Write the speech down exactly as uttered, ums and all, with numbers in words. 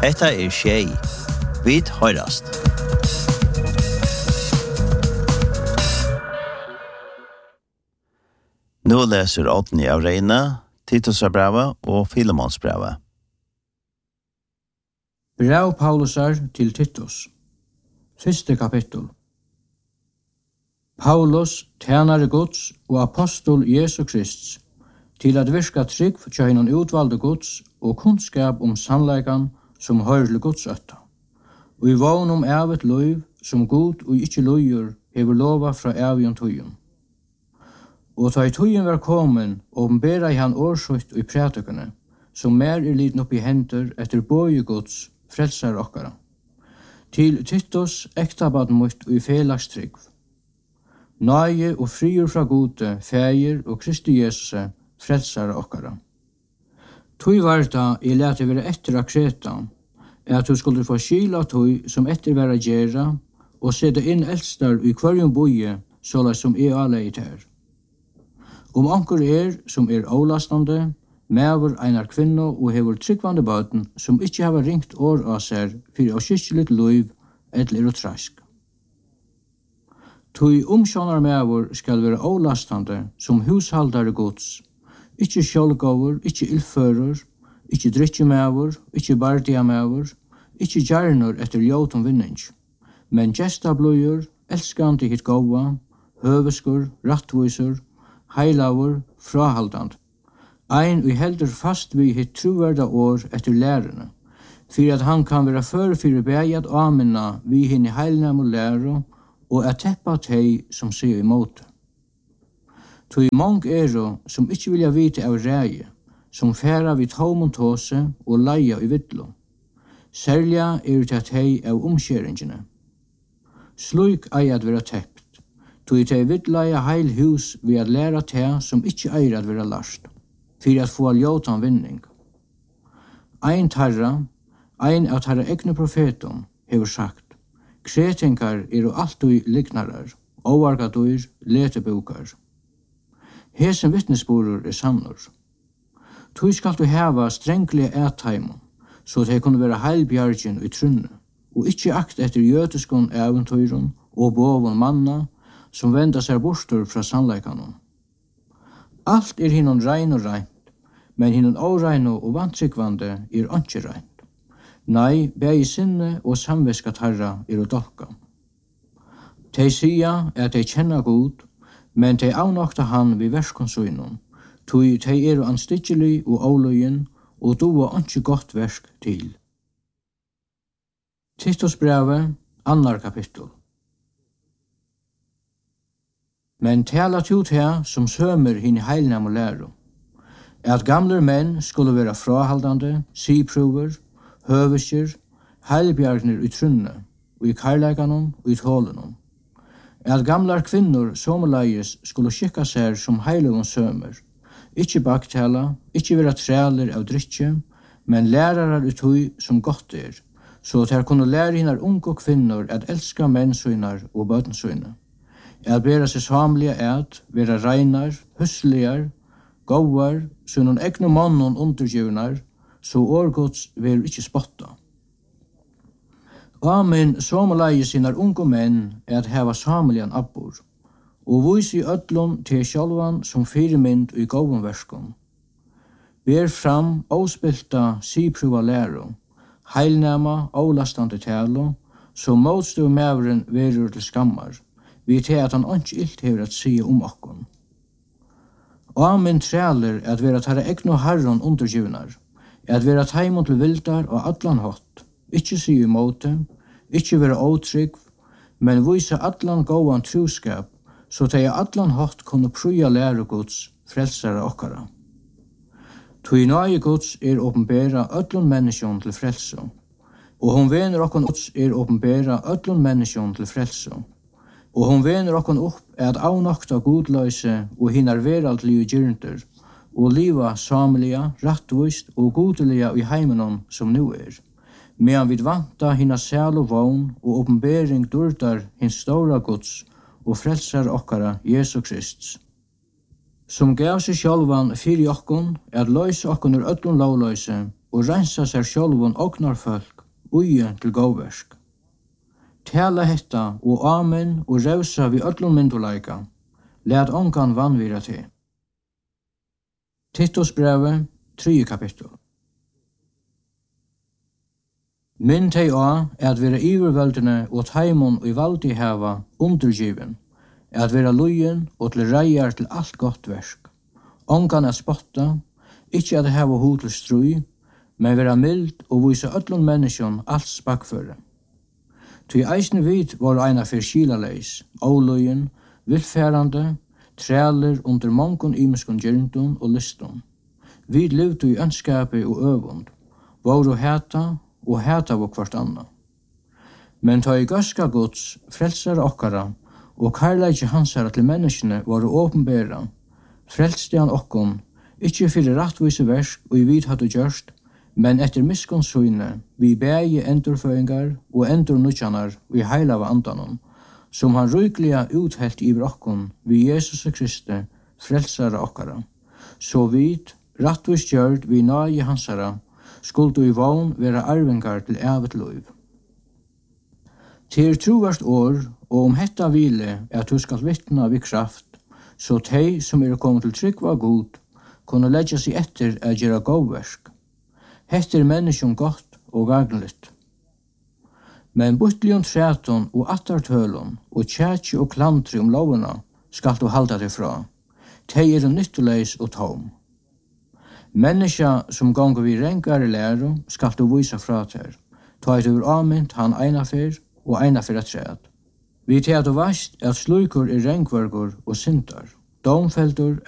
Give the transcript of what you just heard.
Hetta er Shay. Vit høyrast. Nå leser Odni av Reine, Titusabrevet og Filemonsbrevet. Brev Paulusar til Titus. Første kapittel. Paulus, tjänare Guds og apostol Jesu Krist, til at virka trygg tja hinnan utvalde Guds og kunnskap om sannleikan som høyr til Guds øtta. Og i vogn om evet løyv som god og ikkje løyur hever lova fra evion tøyen. Og ta i tøyen var komen, åpenbera i han årsøyt og i prætukane, som mer er liten opp i henter etter bøye Guds, frelsar okkara. Til Titus ektabad mot og i felags trygg. Nøye og friur fra gode, feir og Kristi Jesus, frelsar okkara. Tøy varta i lete være etter av Kreta, er at du skulle få skila tøy som etter være gjerra, og sette inn eldstar i kvarjum boje, såla som er aleit her. Om anker er som er avlastande, mever einar kvinno og hever tryggvande bøten som ikkje hever ringt år av seg for å skikkeligt løyv eller og trask. Tøy omsjonar mever skal være avlastande som hushaldare Guds, ikkje sjølgåver, ikkje illfører, ikkje drittjemever, ikkje bardiamever, ikkje gjerner etter ljótum vinning, men gestabløyer, elskande hitt gåva, høveskur, rattvisur, heilavur, frahaldand. Ein og heldur fast vi hitt truverda år etter lærerne, for at han kan være før fyrir begjad aminna vi hinn i heilnam og læro, og at teppa tei som sier imot. Tøy mong ero som ikkje vilja vite av ræje, som færa vid tomon tåse og leia i vidlo. Særlig er det at hei av omskjeringene. Sluik ei at vera teppt, tøy tei vidleia heil hus ved at læra tei som ikkje eier at vera larst, for at få ljótan vinning. Ein tarra, ein av tarra egne profetum, hever sagt, kretingar er og altui lignarar, óvargadur, letebukar. Hesen vittnesborur er sannur. Tøy skal du heva strenglige ættaimon, så det kunne være heilbjargin i trunne, og ikkje akt etter jødiskon eventøyron og bovon manna, som venda seg bortur fra sannleikanon. Alt er hinnon rein og reint, men hinnon órein og vantryggvande er ikkje reint. Nei, bægi sinne og samviska tarra er å dolka. Tei sia at tei kjenna god, men tei avnokta han vi verskonsøynon, tui tei er anstikkelig og óløyen, og doa ikkje godt versk til. Titus brevet, annar kapittel. Men tala tu te som sømer hinn i heilnam og læro, at gamler menn skulle være frahaldande, siprover, høveskjer, heilbjargner i trunne, og i karleikanon og i tålenon. At gamlar kvinnor somleies skulle skikka seg som heilagon sømer, ikkje baktala, ikkje vera træler av drittje, men lærarar ut hui som godt er, så at her kunne lære hinnar unge kvinnor at elska mennsøynar og bøtensøyne, at bera seg samlige at, vera reinar, husligar, gåvar, så noen egne mannen undergivnar, så årgods ver ikkje spotta. Amen, somleies hinnar unge menn at heva samlian abbor, og vis i ödlun til sjálvan som fyrirmynd i gåvun verskun. Ber fram óspilta siprúva læru, heilnama ólastandi tælu, så mótstu mævren verur til skammar, vi til at han ikke illt hever at sige om okkon. Amen træler at vera tarra egnu harron undergivnar, at vera taimon til vildar og allan hot, ikkje sige imóte, ikkje vera ótrygg, men vísa allan góan trúskap, så tei allan hot kunne prøya lære Guds, frelsare okkara. Tui nøye Guds er åpenbæra öllun menneskjon til frelse, og hon vener okkon Guds er åpenbæra öllun menneskjon til frelse, og hon vener okkon opp at avnokta godløyse og hinnar veraldlige gyrnder, og liva samelia, rattvist og godelia i heimenon som nu er, medan vid vanta hinna sæl og vogn og åpenbæring durdar hins stora Guds og frelsar okkara Jesu Krist, som gav seg sjálvan fyrir okkon at løysa okkon ur öllun lovløyse og rensa seg sjálvan oknar folk uje til gåversk. Tala hetta og amen og revsa vi öllum mynduleika. Læt ongan vanvira til. Titus brevet, tredje kapittel. Minn tei á at vera yvirvöldene og taimon og valdi hava undergiven, at vera lujen og til reiar til alt gott versk. Ongan at spotta, ikkje at hava hod til strui, men vera mild og vise öllum menneskjon alt spakføre. Tui eisne vit var eina fyr skilaleis, óløyen, vilfærande, træler under mongon imeskon gjerndun og liston. Vi levde i ønskapi og øvund, var og heta og heta av kvart anna. Men ta i gaska gods, frelsar okkara, og karlægje hansara til menneskene var åpenbæra, frelste han okkon, ikkje fyrir rattvise versk og i vid hadde gjørst, men etter miskonsyne vi bæge endurføyngar og endurnutjanar vi heila av andanon, som han rykliga uthelt i brokkon vi Jesus Kristi, frelsare okkara. Så vid, rattvis gjørd vi nage hansara, skuldu i vogn vera arvingar til evet loiv. Til troverst år, og om hetta vile at du skal vittna vi kraft, så tei som er kommet til trygg var god, kunne leggja seg etter at gjera gåversk. Hetta er menneskjon godt og gagnligt. Men butlion træton og attartølon og tjætje og klantri om lovuna skal du halda deg fra. Tei er nyttuleis og tom. Menneska som gonger vi rengare læro skal du visa fra ter. Ta et ur amint han eina fyr og eina fyr at træt. Vi til at du veist at slukur er rengvargur og sintar. Domfeldur